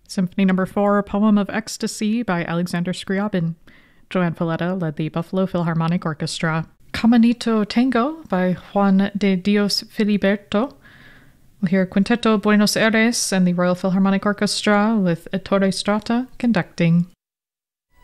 Symphony Number 4, Poem of Ecstasy by Alexander Scriabin. Joanne Falletta led the Buffalo Philharmonic Orchestra. Caminito Tango by Juan de Dios Filiberto. We'll hear Quinteto Buenos Aires and the Royal Philharmonic Orchestra with Ettore Strata conducting.